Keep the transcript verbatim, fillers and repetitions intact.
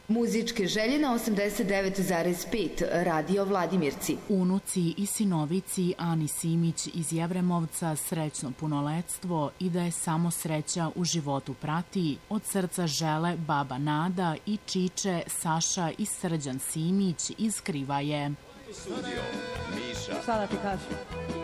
Muzičke želje na osamdeset devet zarez pet Radio Vladimirci. Unuci i sinovici Ani Simić iz Jevremovca srećno punoletstvo i da je samo sreća u životu prati. Od srca žele baba Nada i Čiče, Saša i Srđan Simić iz Krivaje. Šta da ti kažem?